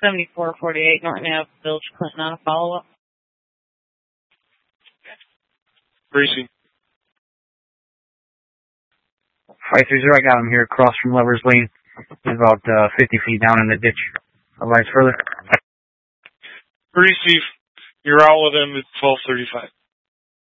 7448 Norton Ave, Village Clinton on a follow-up. Greasy. 530, I got him here across from Lover's Lane. He's about 50 feet down in the ditch. Otherwise, further. Greasy, you're out with him at 12:35.